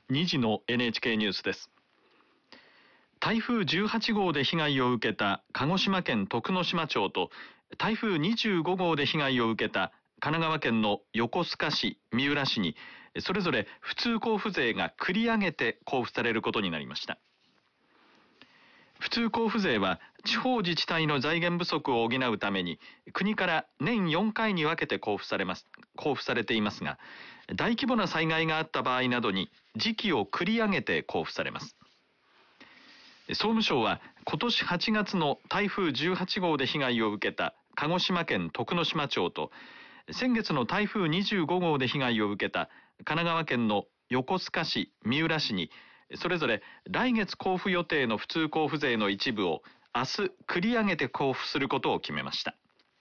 2時の NHK ニュースです。台風18号で被害を受けた鹿児島県徳之島町と台風25号で被害を受けた神奈川県の横須賀市、三浦市にそれぞれ普通交付税が繰り上げて交付されることになりました。普通交付税は地方自治体の財源不足を補うために国から年4回に分けて交付されていますが、大規模な災害があった場合などに時期を繰り上げて交付されます。総務省は今年8月の台風18号で被害を受けた鹿児島県徳之島町と先月の台風25号で被害を受けた神奈川県の横須賀市、三浦市にそれぞれ来月交付予定の普通交付税の一部を明日繰り上げて交付することを決めました。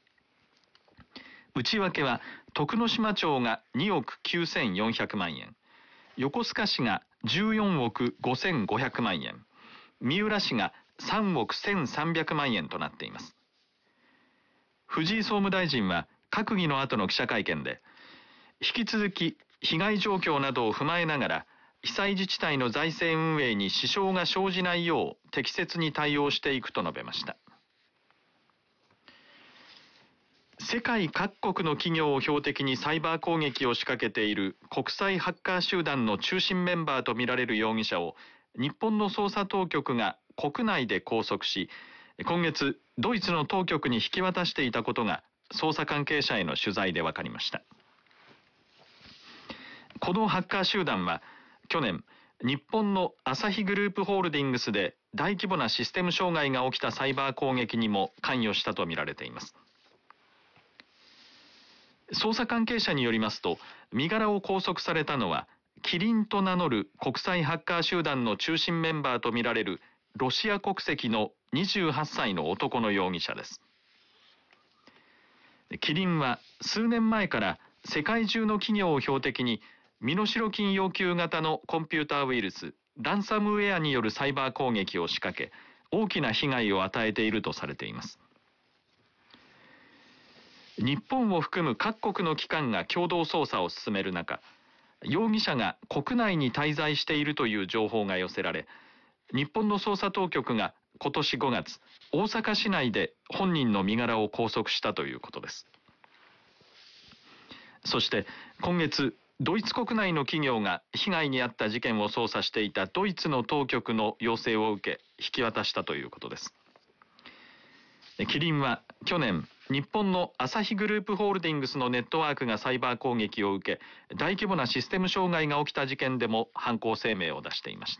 内訳は徳之島町が2億9400万円、横須賀市が14億5500万円、三浦市が3億1300万円となっています。藤井総務大臣は閣議の後の記者会見で、引き続き被害状況などを踏まえながら被災自治体の財政運営に支障が生じないよう適切に対応していくと述べました。世界各国の企業を標的にサイバー攻撃を仕掛けている国際ハッカー集団の中心メンバーとみられる容疑者を日本の捜査当局が国内で拘束し、今月ドイツの当局に引き渡していたことが捜査関係者への取材で分かりました。このハッカー集団は去年、日本のアサヒグループホールディングスで大規模なシステム障害が起きたサイバー攻撃にも関与したとみられています。捜査関係者によりますと、身柄を拘束されたのはキリンと名乗る国際ハッカー集団の中心メンバーとみられるロシア国籍の28歳の男の容疑者です。キリンは数年前から世界中の企業を標的に身代金要求型のコンピューターウイルス、ランサムウェアによるサイバー攻撃を仕掛け、大きな被害を与えているとされています。日本を含む各国の機関が共同捜査を進める中、容疑者が国内に滞在しているという情報が寄せられ、日本の捜査当局が今年5月、大阪市内で本人の身柄を拘束したということです。そして今月、ドイツ国内の企業が被害に遭った事件を捜査していたドイツの当局の要請を受け引き渡したということです。キリンは去年、日本のアサヒグループホールディングスのネットワークがサイバー攻撃を受け、大規模なシステム障害が起きた事件でも犯行声明を出していました。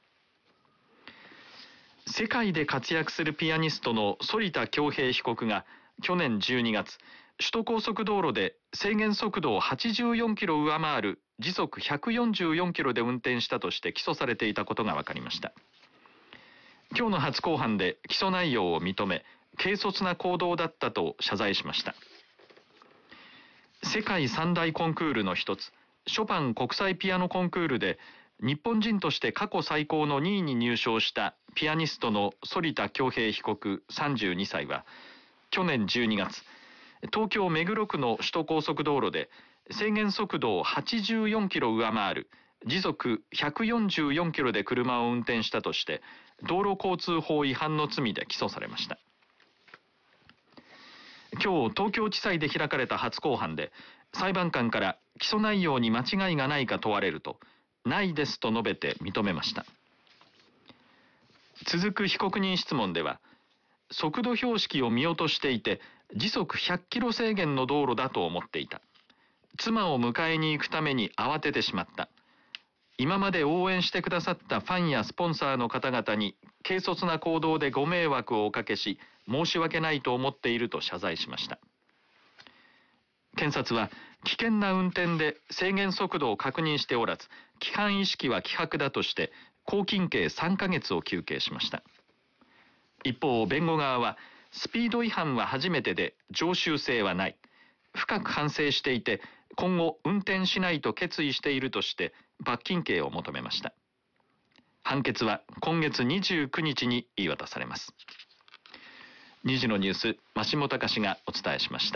世界で活躍するピアニストの反田恭平被告が去年12月、首都高速道路で制限速度を84キロ上回る時速144キロで運転したとして起訴されていたことが分かりました。今日の初公判で起訴内容を認め、軽率な行動だったと謝罪しました。世界三大コンクールの一つ、ショパン国際ピアノコンクールで日本人として過去最高の2位に入賞したピアニストの反田恭平被告32歳は去年12月、東京目黒区の首都高速道路で制限速度を84キロ上回る時速144キロで車を運転したとして道路交通法違反の罪で起訴されました。今日東京地裁で開かれた初公判で裁判官から起訴内容に間違いがないか問われると、ないですと述べて認めました。続く被告人質問では、速度標識を見落としていて時速100キロ制限の道路だと思っていた。妻を迎えに行くために慌ててしまった。今まで応援してくださったファンやスポンサーの方々に軽率な行動でご迷惑をおかけし申し訳ないと思っていると謝罪しました。検察は危険な運転で制限速度を確認しておらず規範意識は希薄だとして拘禁刑3ヶ月を求刑しました。一方、弁護側はスピード違反は初めてで常習性はない、深く反省していて今後運転しないと決意しているとして罰金刑を求めました。判決は今月29日に言い渡されます。2時のニュース、増本隆がお伝えしました。